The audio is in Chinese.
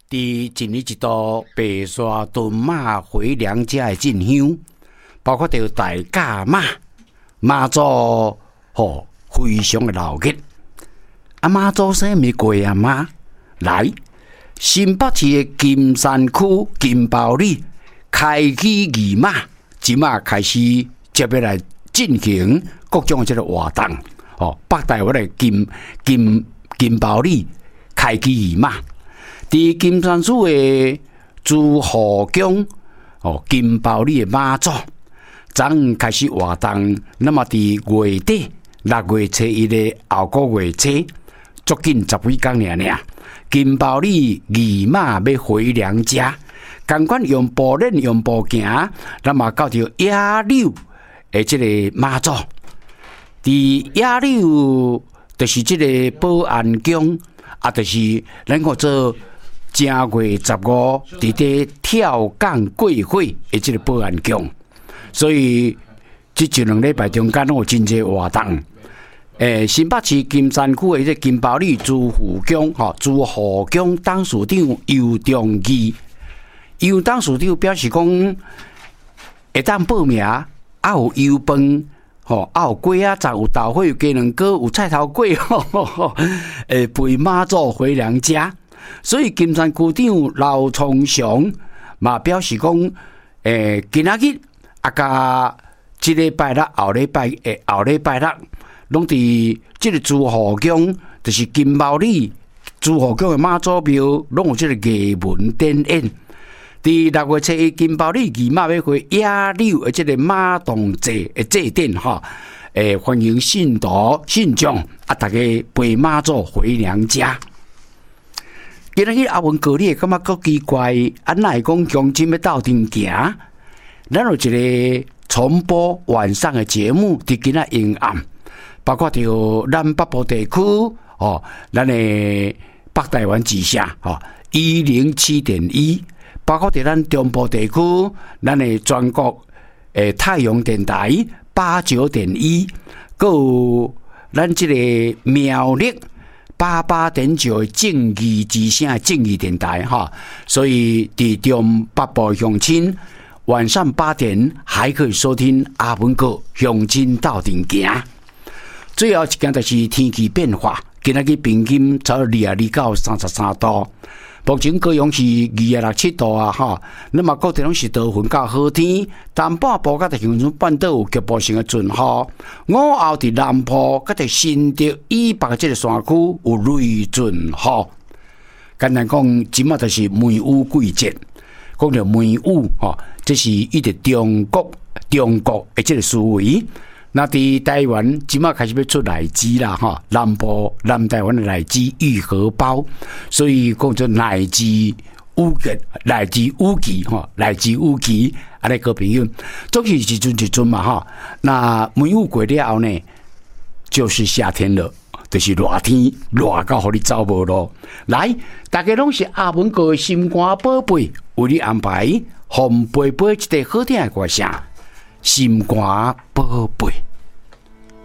伫一年一度白沙屯马回娘家的进香，包括着大甲妈妈祖非常的闹热。妈祖生咪过妈来，新北市的金山区金包里开启义马，即马开始接下来进行各种的这个活动。北台湾的金包里开启义马。伫金山市的朱河宫金包里的妈祖，昨开始活动。那么伫月底6月初1的后个月初，足紧10几天尔。金包里义马要回娘家，赶快用步练用步行，那么到着野柳的这个妈祖。伫野柳就是这个保安宫，就是咱个做正月15伫咧跳港过火的这个保安宫，所以这一两礼拜中间有真侪活动。新北市金山区的这金包里朱府宫朱河宫董事长尤忠义，尤董事长表示讲，会当报名，有油饭。有粿仔粽，有豆腐，有鸡卵糕，有菜头粿，陪妈祖回娘家。所以金山区长刘聪祥嘛表示讲，今仔日甲这礼拜六、后礼拜六，拢伫这个朱河宫，就是金包里朱河宫的妈祖庙，拢有这个艺文展演。伫6月初1金包里义马要回野柳的这个马洞祭的祭典欢迎信徒信众大家陪妈祖回娘家。今日阿文哥，你会感觉够奇怪？哪会讲乡亲要斗阵行？咱有一个重播晚上的节目，伫今仔阴暗，包括着咱北部地区咱的北台湾之下107.1。包括在咱中部地区，咱的全国太阳电台89.1，还有咱这个苗栗88.9的正义之声的正义电台所以伫中北部乡亲晚上8点还可以收听阿文哥乡亲斗阵行。最后一件就是天气变化，今仔日平均超22到33度。目前高雄是26、7度那么各地拢是多云到好天，东半部甲恒春半岛有局部性的阵雨，午后伫南部甲新竹以北的这个山区有雷阵雨。简单讲，即马就是梅雨季节，讲到梅雨这是伊伫中国的这个思维。那伫台湾即马开始要出荔枝啦南台湾的荔枝玉荷包，所以讲做荔枝乌鸡各位朋友，总是一阵嘛那梅雨过了后呢，就是夏天了，就是热天热到互你走无路。来，大家拢是阿文哥的心肝宝贝，为你安排红贝贝一个好听的歌声，心肝宝贝。